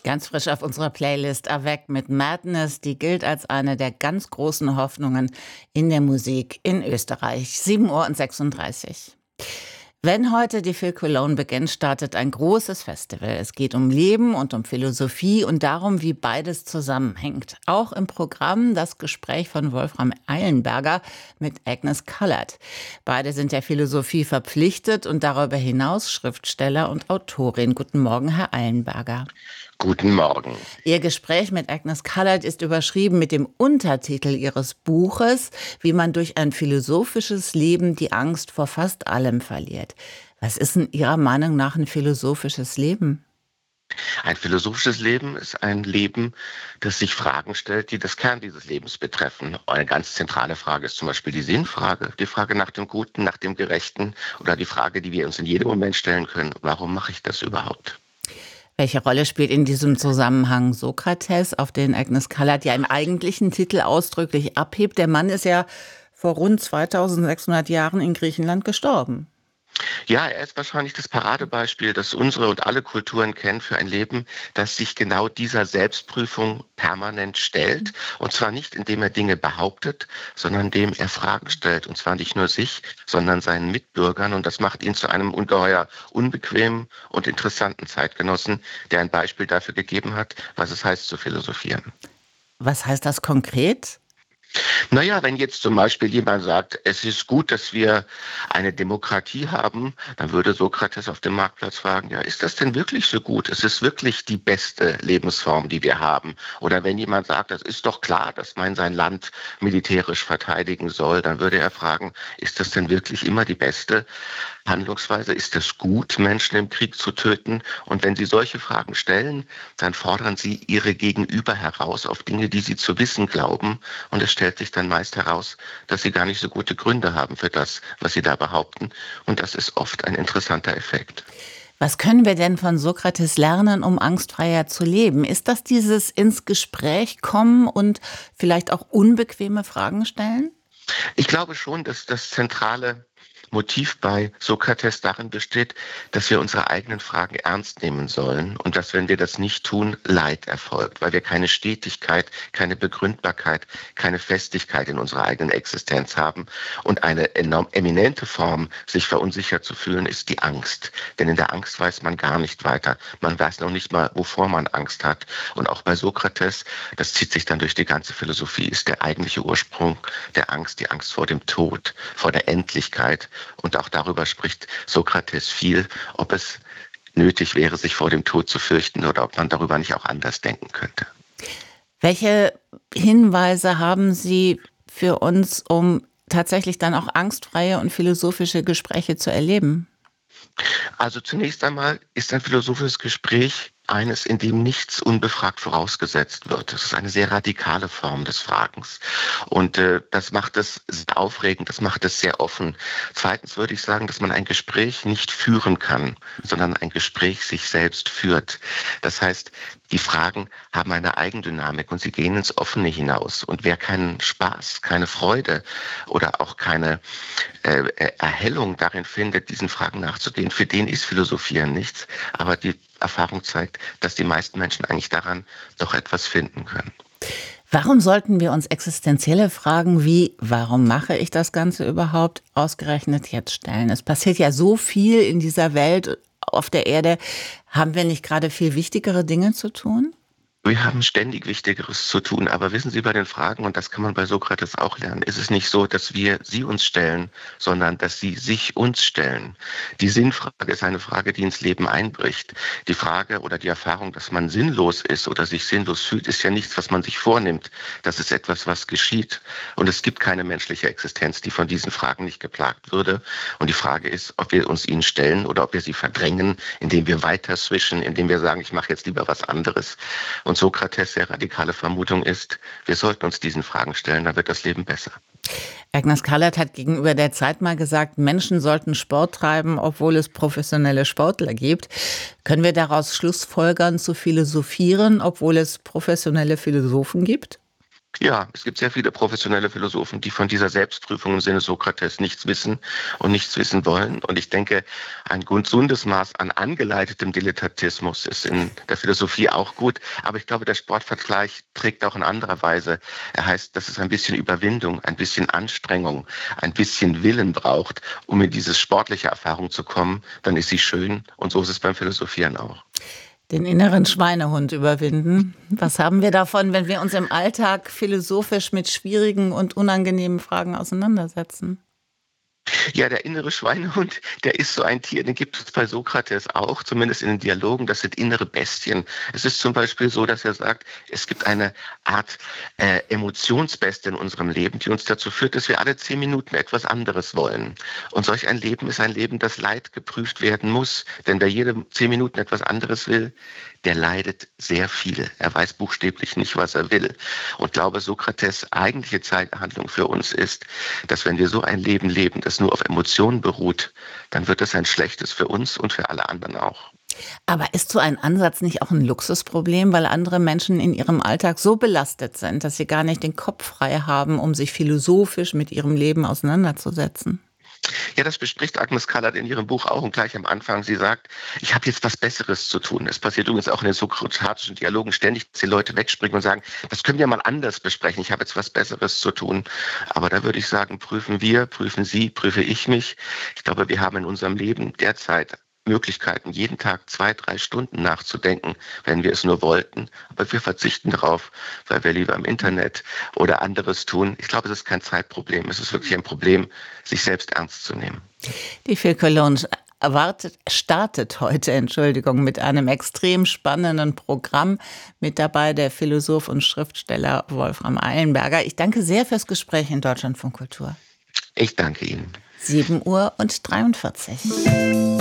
Ganz frisch auf unserer Playlist Avec mit Madness, die gilt als eine der ganz großen Hoffnungen in der Musik in Österreich. 7:36 Uhr. Wenn heute die Phil Cologne beginnt, startet ein großes Festival. Es geht um Leben und um Philosophie und darum, wie beides zusammenhängt. Auch im Programm das Gespräch von Wolfram Eilenberger mit Agnes Callard. Beide sind der Philosophie verpflichtet und darüber hinaus Schriftsteller und Autorin. Guten Morgen, Herr Eilenberger. Guten Morgen. Ihr Gespräch mit Agnes Callard ist überschrieben mit dem Untertitel Ihres Buches, wie man durch ein philosophisches Leben die Angst vor fast allem verliert. Was ist in Ihrer Meinung nach ein philosophisches Leben? Ein philosophisches Leben ist ein Leben, das sich Fragen stellt, die das Kern dieses Lebens betreffen. Eine ganz zentrale Frage ist zum Beispiel die Sinnfrage, die Frage nach dem Guten, nach dem Gerechten oder die Frage, die wir uns in jedem Moment stellen können: Warum mache ich das überhaupt? Welche Rolle spielt in diesem Zusammenhang Sokrates, auf den Agnes Callard ja im eigentlichen Titel ausdrücklich abhebt? Der Mann ist ja vor rund 2600 Jahren in Griechenland gestorben. Ja, er ist wahrscheinlich das Paradebeispiel, das unsere und alle Kulturen kennen für ein Leben, das sich genau dieser Selbstprüfung permanent stellt. Und zwar nicht, indem er Dinge behauptet, sondern indem er Fragen stellt. Und zwar nicht nur sich, sondern seinen Mitbürgern. Und das macht ihn zu einem ungeheuer unbequemen und interessanten Zeitgenossen, der ein Beispiel dafür gegeben hat, was es heißt zu philosophieren. Was heißt das konkret? Naja, wenn jetzt zum Beispiel jemand sagt, es ist gut, dass wir eine Demokratie haben, dann würde Sokrates auf dem Marktplatz fragen: Ja, ist das denn wirklich so gut? Ist es wirklich die beste Lebensform, die wir haben? Oder wenn jemand sagt, das ist doch klar, dass man sein Land militärisch verteidigen soll, dann würde er fragen: Ist das denn wirklich immer die beste Handlungsweise? Ist es gut, Menschen im Krieg zu töten? Und wenn Sie solche Fragen stellen, dann fordern Sie Ihre Gegenüber heraus auf Dinge, die Sie zu wissen glauben. Und es stellt sich dann meist heraus, dass Sie gar nicht so gute Gründe haben für das, was Sie da behaupten. Und das ist oft ein interessanter Effekt. Was können wir denn von Sokrates lernen, um angstfreier zu leben? Ist das dieses ins Gespräch kommen und vielleicht auch unbequeme Fragen stellen? Ich glaube schon, dass das zentrale Motiv bei Sokrates darin besteht, dass wir unsere eigenen Fragen ernst nehmen sollen und dass, wenn wir das nicht tun, Leid erfolgt, weil wir keine Stetigkeit, keine Begründbarkeit, keine Festigkeit in unserer eigenen Existenz haben. Und eine enorm eminente Form, sich verunsichert zu fühlen, ist die Angst. Denn in der Angst weiß man gar nicht weiter. Man weiß noch nicht mal, wovor man Angst hat. Und auch bei Sokrates, das zieht sich dann durch die ganze Philosophie, ist der eigentliche Ursprung der Angst, die Angst vor dem Tod, vor der Endlichkeit. Und auch darüber spricht Sokrates viel, ob es nötig wäre, sich vor dem Tod zu fürchten oder ob man darüber nicht auch anders denken könnte. Welche Hinweise haben Sie für uns, um tatsächlich dann auch angstfreie und philosophische Gespräche zu erleben? Also zunächst einmal ist ein philosophisches Gespräch eines, in dem nichts unbefragt vorausgesetzt wird. Das ist eine sehr radikale Form des Fragens. Und das macht es sehr aufregend, das macht es sehr offen. Zweitens würde ich sagen, dass man ein Gespräch nicht führen kann, sondern ein Gespräch sich selbst führt. Das heißt, die Fragen haben eine Eigendynamik und sie gehen ins Offene hinaus. Und wer keinen Spaß, keine Freude oder auch keine Erhellung darin findet, diesen Fragen nachzugehen, für den ist Philosophieren nichts. Aber die Erfahrung zeigt, dass die meisten Menschen eigentlich daran doch etwas finden können. Warum sollten wir uns existenzielle Fragen wie, warum mache ich das Ganze überhaupt, ausgerechnet jetzt stellen? Es passiert ja so viel in dieser Welt, auf der Erde. Haben wir nicht gerade viel wichtigere Dinge zu tun? Wir haben ständig Wichtigeres zu tun, aber wissen Sie, bei den Fragen, und das kann man bei Sokrates auch lernen, ist es nicht so, dass wir sie uns stellen, sondern dass sie sich uns stellen. Die Sinnfrage ist eine Frage, die ins Leben einbricht. Die Frage oder die Erfahrung, dass man sinnlos ist oder sich sinnlos fühlt, ist ja nichts, was man sich vornimmt. Das ist etwas, was geschieht. Und es gibt keine menschliche Existenz, die von diesen Fragen nicht geplagt würde. Und die Frage ist, ob wir uns ihnen stellen oder ob wir sie verdrängen, indem wir weiter switchen, indem wir sagen, ich mache jetzt lieber was anderes. Und Sokrates' sehr radikale Vermutung ist, wir sollten uns diesen Fragen stellen, dann wird das Leben besser. Agnes Callard hat gegenüber der Zeit mal gesagt, Menschen sollten Sport treiben, obwohl es professionelle Sportler gibt. Können wir daraus schlussfolgern, zu philosophieren, obwohl es professionelle Philosophen gibt? Ja, es gibt sehr viele professionelle Philosophen, die von dieser Selbstprüfung im Sinne Sokrates nichts wissen und nichts wissen wollen. Und ich denke, ein gesundes Maß an angeleitetem Dilettantismus ist in der Philosophie auch gut. Aber ich glaube, der Sportvergleich trägt auch in anderer Weise. Er heißt, dass es ein bisschen Überwindung, ein bisschen Anstrengung, ein bisschen Willen braucht, um in diese sportliche Erfahrung zu kommen. Dann ist sie schön. Und so ist es beim Philosophieren auch. Den inneren Schweinehund überwinden. Was haben wir davon, wenn wir uns im Alltag philosophisch mit schwierigen und unangenehmen Fragen auseinandersetzen? Ja, der innere Schweinehund, der ist so ein Tier, den gibt es bei Sokrates auch, zumindest in den Dialogen, das sind innere Bestien. Es ist zum Beispiel so, dass er sagt, es gibt eine Art Emotionsbestie in unserem Leben, die uns dazu führt, dass wir alle 10 Minuten etwas anderes wollen. Und solch ein Leben ist ein Leben, das Leid geprüft werden muss. Denn wer jede 10 Minuten etwas anderes will, der leidet sehr viel. Er weiß buchstäblich nicht, was er will. Und glaube, Sokrates' eigentliche Zeithandlung für uns ist, dass wenn wir so ein Leben leben, das nur auf Emotionen beruht, dann wird es ein schlechtes für uns und für alle anderen auch. Aber ist so ein Ansatz nicht auch ein Luxusproblem, weil andere Menschen in ihrem Alltag so belastet sind, dass sie gar nicht den Kopf frei haben, um sich philosophisch mit ihrem Leben auseinanderzusetzen? Ja, das bespricht Agnes Callert in ihrem Buch auch und gleich am Anfang. Sie sagt, ich habe jetzt was Besseres zu tun. Es passiert übrigens auch in den sokratischen Dialogen ständig, dass die Leute wegspringen und sagen, das können wir mal anders besprechen. Ich habe jetzt was Besseres zu tun. Aber da würde ich sagen, prüfen wir, prüfen Sie, prüfe ich mich. Ich glaube, wir haben in unserem Leben derzeit Möglichkeiten, jeden Tag 2, 3 Stunden nachzudenken, wenn wir es nur wollten. Aber wir verzichten darauf, weil wir lieber im Internet oder anderes tun. Ich glaube, es ist kein Zeitproblem. Es ist wirklich ein Problem, sich selbst ernst zu nehmen. Die Phil Cologne startet heute, mit einem extrem spannenden Programm. Mit dabei der Philosoph und Schriftsteller Wolfram Eilenberger. Ich danke sehr fürs Gespräch in Deutschlandfunk Kultur. Ich danke Ihnen. 7:43 Uhr.